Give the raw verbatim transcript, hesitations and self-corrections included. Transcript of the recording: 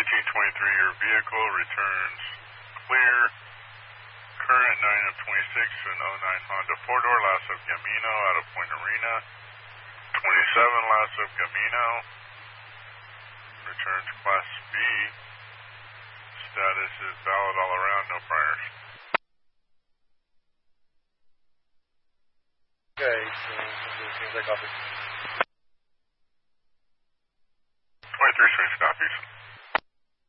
nineteen twenty-three, your vehicle returns clear. Current nine of twenty-six, an oh nine Honda four-door, last of Gamino out of Point Arena. twenty-seven, last of Gamino. Returns Class B. Status is valid all around, no priors. Okay, so it seems like officer.